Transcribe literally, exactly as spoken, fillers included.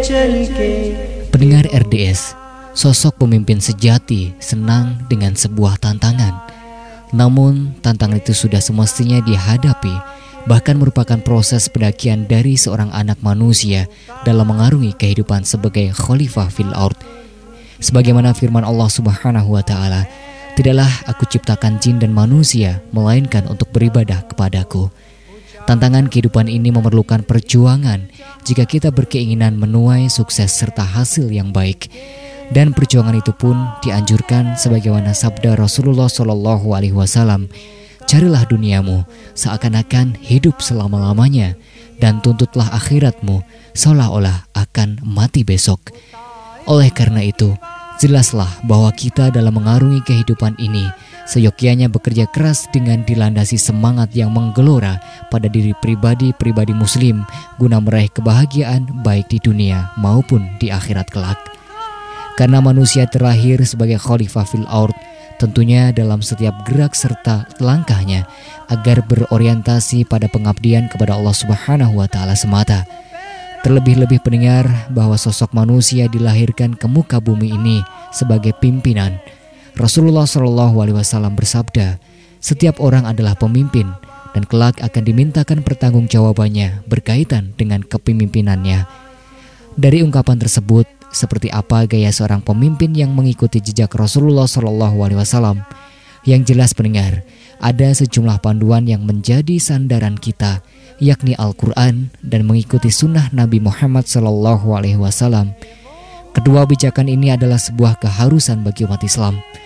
Pendengar R D S, sosok pemimpin sejati senang dengan sebuah tantangan. Namun, tantangan itu sudah semestinya dihadapi, bahkan merupakan proses pendakian dari seorang anak manusia dalam mengarungi kehidupan sebagai khalifah fil ard. Sebagaimana firman Allah Subhanahu wa taala, "Tidaklah aku ciptakan jin dan manusia melainkan untuk beribadah kepadaku." Tantangan kehidupan ini memerlukan perjuangan jika kita berkeinginan menuai sukses serta hasil yang baik. Dan perjuangan itu pun dianjurkan sebagaimana sabda Rasulullah shallallahu alaihi wasallam, "Carilah duniamu seakan-akan hidup selama-lamanya, dan tuntutlah akhiratmu seolah-olah akan mati besok." Oleh karena itu, jelaslah bahwa kita dalam mengarungi kehidupan ini seyogyanya bekerja keras dengan dilandasi semangat yang menggelora pada diri pribadi-pribadi muslim guna meraih kebahagiaan baik di dunia maupun di akhirat kelak. Karena manusia terlahir sebagai khalifah fil ard, tentunya dalam setiap gerak serta langkahnya agar berorientasi pada pengabdian kepada Allah Subhanahu wa taala semata. Terlebih-lebih pendengar bahwa sosok manusia dilahirkan ke muka bumi ini sebagai pimpinan. Rasulullah shallallahu alaihi wasallam bersabda, "Setiap orang adalah pemimpin dan kelak akan dimintakan pertanggungjawabannya berkaitan dengan kepemimpinannya." Dari ungkapan tersebut, seperti apa gaya seorang pemimpin yang mengikuti jejak Rasulullah shallallahu alaihi wasallam? Yang jelas pendengar, ada sejumlah panduan yang menjadi sandaran kita, yakni Al-Quran dan mengikuti sunnah Nabi Muhammad shallallahu alaihi wasallam. Kedua pijakan ini adalah sebuah keharusan bagi umat Islam.